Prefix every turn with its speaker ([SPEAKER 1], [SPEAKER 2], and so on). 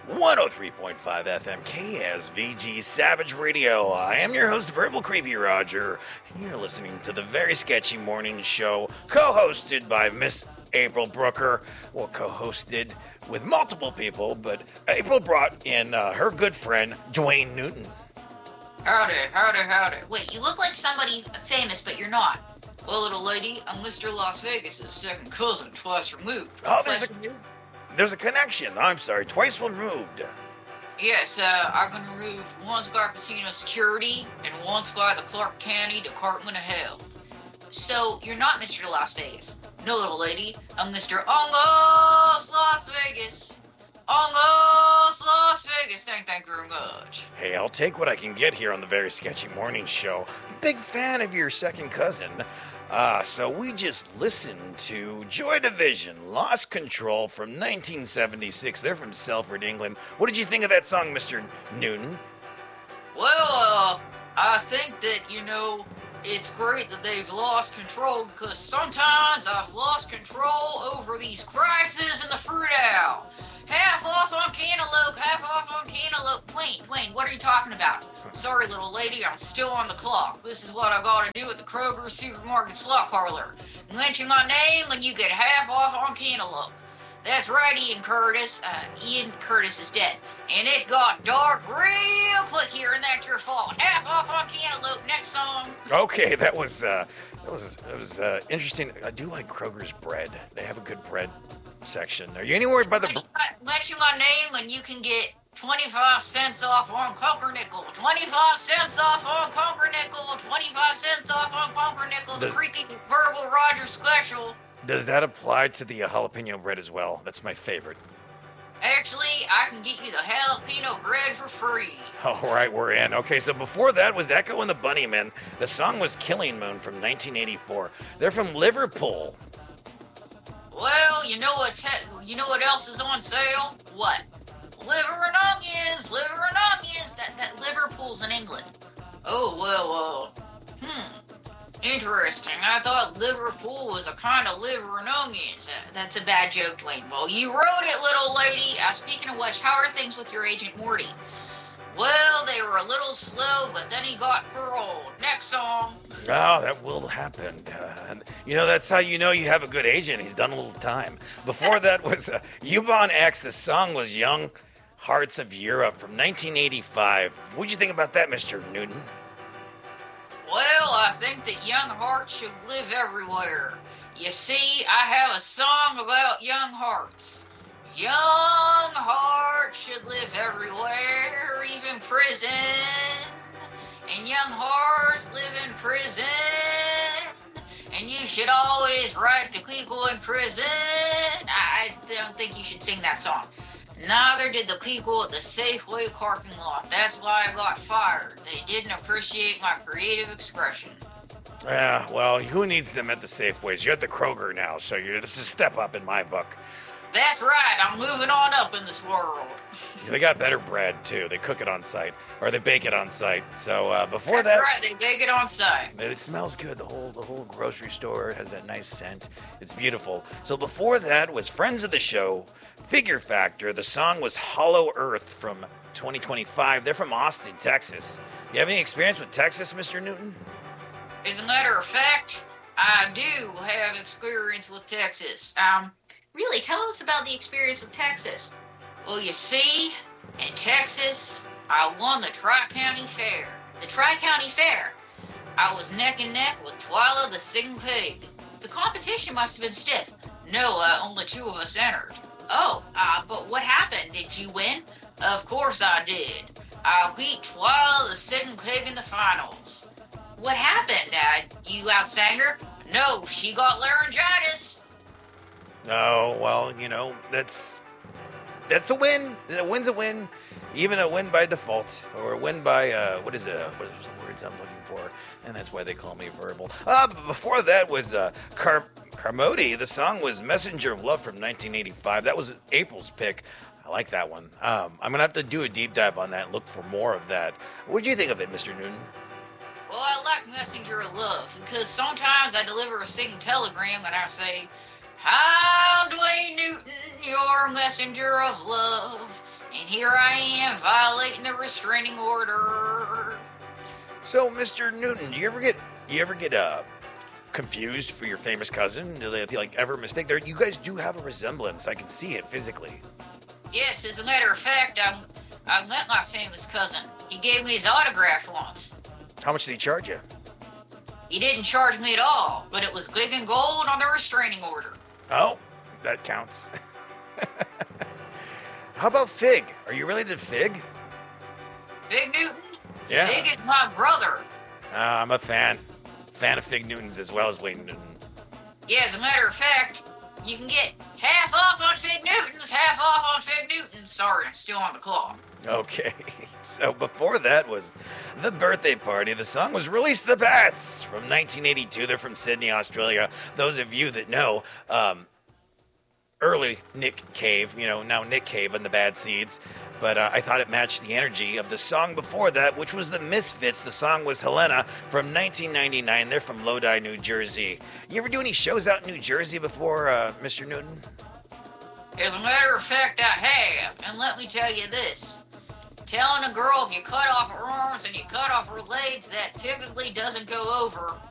[SPEAKER 1] 103.5 FM KSVG Savage Radio. I am your host, Verbal Creepy Roger, and you're listening to the Very Sketchy Morning Show, co-hosted by Miss April Brooker. Well, co-hosted with multiple people, but April brought in her good friend, Dwayne Newton.
[SPEAKER 2] Howdy, howdy, howdy. Wait, you look like somebody famous, but you're not. Well, little lady, I'm Mr. Las Vegas' second cousin, twice removed.
[SPEAKER 1] Oh, there's a connection. I'm sorry, twice removed.
[SPEAKER 2] Yes, I'm gonna remove one Squire Casino security and one Squire the Clark County Department of Health. So, you're not Mr. Las Vegas. No, little lady, I'm Mr. Ongos Las Vegas. Ongos Las Vegas. Thank you very much.
[SPEAKER 1] Hey, I'll take what I can get here on the Very Sketchy Morning Show. Big fan of your second cousin. So we just listened to Joy Division, Lost Control from 1976. They're from Salford, England. What did you think of that song, Mr. Newton?
[SPEAKER 2] Well, I think that, it's great that they've lost control, because sometimes I've lost control over these crises in the fruit owl. Half off on cantaloupe, half off on cantaloupe. Dwayne, what are you talking about? Sorry, little lady, I'm still on the clock. This is what I gotta do at the Kroger Supermarket Slot Parlor. Lynching my name when you get half off on cantaloupe. That's right, Ian Curtis. Ian Curtis is dead. And it got dark real quick here, and that's your fault. Half off on cantaloupe. Next song.
[SPEAKER 1] Okay, that was interesting. I do like Kroger's bread. They have a good bread section. Are you anywhere by the...
[SPEAKER 2] Lynching my name when you can get 25 cents off on pumpernickel. 25 cents off on pumpernickel. 25 cents off on pumpernickel. The Creepy Verbal Roger special.
[SPEAKER 1] Does that apply to the jalapeno bread as well? That's my favorite.
[SPEAKER 2] Actually, I can get you the jalapeno bread for free.
[SPEAKER 1] All right, we're in. Okay, so before that was Echo and the Bunnymen. The song was Killing Moon from 1984. They're from Liverpool.
[SPEAKER 2] Well, you know what else is on sale? What? Liver and onions. That Liverpool's in England. Oh, well, interesting. I thought Liverpool was a kind of liver and onions. That's a bad joke, Dwayne. Well, you wrote it, little lady. Speaking of which, how are things with your Agent Morty? Well, they were a little slow, but then he got paroled. Next song.
[SPEAKER 1] Oh, that will happen. That's how you know you have a good agent. He's done a little time. Before that was Ubon X. The song was Young Hearts of Europe from 1985. What'd you think about that, Mr. Newton?
[SPEAKER 2] Well, I think that young hearts should live everywhere. You see, I have a song about young hearts. Young hearts should live everywhere, even prison. And young hearts live in prison. And you should always write to people in prison. I don't think you should sing that song. Neither did the people at the Safeway parking lot. That's why I got fired. They didn't appreciate my creative expression.
[SPEAKER 1] Yeah, well, who needs them at the Safeways? You're at the Kroger now, so this is a step up in my book.
[SPEAKER 2] That's right, I'm moving on up in this world.
[SPEAKER 1] They got better bread, too. They cook it on site, or they bake it on site. So before
[SPEAKER 2] That's right, they bake it on site.
[SPEAKER 1] It smells good. The whole grocery store has that nice scent. It's beautiful. So before that was friends of the show, Figure Factor. The song was Hollow Earth from 2025. They're from Austin, Texas. You have any experience with Texas, Mr. Newton?
[SPEAKER 2] As a matter of fact, I do have experience with Texas. Really, tell us about the experience with Texas. Well, you see, in Texas, I won the Tri-County Fair. The Tri-County Fair. I was neck and neck with Twyla the Singing Pig. The competition must have been stiff. No, only two of us entered. Oh, but what happened? Did you win? Of course I did. I beat Twyla the Singing Pig in the finals. What happened? You outsang her? No, she got laryngitis.
[SPEAKER 1] Oh, well, that's a win. A win's a win. Even a win by default. Or a win by, what is the words I'm looking for? And that's why they call me verbal. But before that was Carmody. The song was Messenger of Love from 1985. That was April's pick. I like that one. I'm going to have to do a deep dive on that and look for more of that. What did you think of it, Mr. Newton?
[SPEAKER 2] Well, I like Messenger of Love because sometimes I deliver a singing telegram and I say, I'm Dwayne Newton, your messenger of love. and here I am violating the restraining order.
[SPEAKER 1] So, Mr. Newton, do you ever get confused for your famous cousin? Do they like ever mistake there? You guys do have a resemblance. I can see it physically.
[SPEAKER 2] Yes, as a matter of fact, I met my famous cousin. He gave me his autograph once.
[SPEAKER 1] How much did he charge you?
[SPEAKER 2] He didn't charge me at all, but it was big and gold on the restraining order.
[SPEAKER 1] Oh, that counts. How about Fig? Are you related to Fig?
[SPEAKER 2] Fig Newton?
[SPEAKER 1] Yeah.
[SPEAKER 2] Fig is my brother.
[SPEAKER 1] I'm a fan of Fig Newtons as well as Wayne Newton.
[SPEAKER 2] Yeah, as a matter of fact, you can get half off on Fig Newtons, half off on Fig Newtons. Sorry, I'm still on the clock.
[SPEAKER 1] Okay, so before that was The Birthday Party. The song was Release the Bats from 1982. They're from Sydney, Australia. Those of you that know, early Nick Cave, now Nick Cave and the Bad Seeds. But I thought it matched the energy of the song before that, which was the Misfits. The song was Helena from 1999. They're from Lodi, New Jersey. You ever do any shows out in New Jersey before, Mr. Newton?
[SPEAKER 2] As a matter of fact, I have. And let me tell you this. Telling a girl if you cut off her arms and you cut off her legs, that typically doesn't go over.